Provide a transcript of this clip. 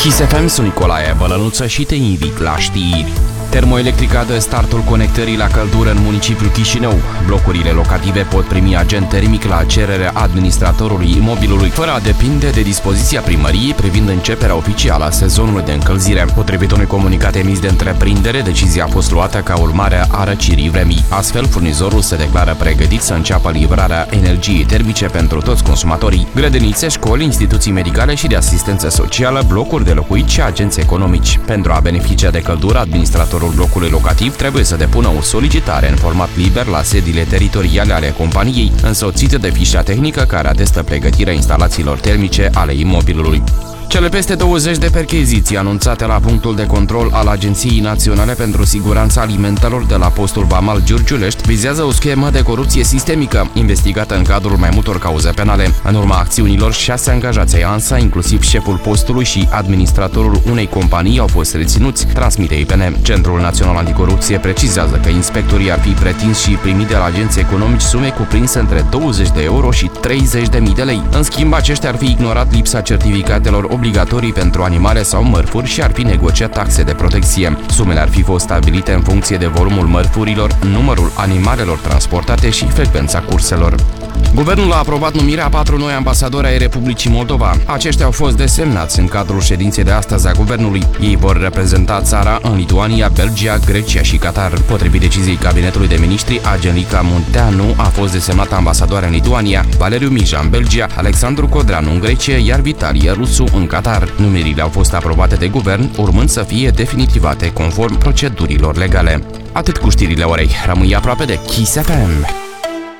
Kiss FM, sunt Nicolae Bălănuță și te invit la știri. Termoelectrica dă startul conectării la căldură în municipiul Chișinău. Blocurile locative pot primi agent termic la cererea administratorului imobilului, fără a depinde de dispoziția primăriei privind începerea oficială a sezonului de încălzire. Potrivit unui comunicat emis de întreprindere, decizia a fost luată ca urmare a răcirii vremii. Astfel, furnizorul se declară pregătit să înceapă livrarea energiei termice pentru toți consumatorii, grădinițe, școli, instituții medicale și de asistență socială, blocuri de locuit și agenți economici. Pentru a beneficia de căldură, administratorul blocului locativ trebuie să depună o solicitare în format liber la sediile teritoriale ale companiei, însoțită de fișa tehnică care atestă pregătirea instalațiilor termice ale imobilului. Cele peste 20 de percheziții anunțate la punctul de control al Agenției Naționale pentru Siguranța Alimentelor de la postul Vamal Giurgiulești vizează o schemă de corupție sistemică, investigată în cadrul mai multor cauze penale. În urma acțiunilor, 6 angajați ai ANSA, inclusiv șeful postului și administratorul unei companii, au fost reținuți, transmite IPN. Centrul Național Anticorupție precizează că inspectorii ar fi pretins și primit de la agenții economici sume cuprinse între 20 de euro și 30.000 de lei. În schimb, aceștia ar fi ignorat lipsa certificatelor obligatorii pentru animale sau mărfuri și ar fi negociat taxe de protecție. Sumele ar fi fost stabilite în funcție de volumul mărfurilor, numărul animalelor transportate și frecvența curselor. Guvernul a aprobat numirea a 4 noi ambasadori ai Republicii Moldova. Aceștia au fost desemnați în cadrul ședinței de astăzi a Guvernului. Ei vor reprezenta țara în Lituania, Belgia, Grecia și Qatar. Potrivit deciziei Cabinetului de Ministri, Angelica Munteanu a fost desemnată ambasadoare în Lituania, Valeriu Mija în Belgia, Alexandru Codreanu în Grecia, iar Vitalie Rusu în Qatar. Numirile au fost aprobate de guvern, urmând să fie definitivate conform procedurilor legale. Atât cu știrile orei. Rămâi aproape de Kiss FM.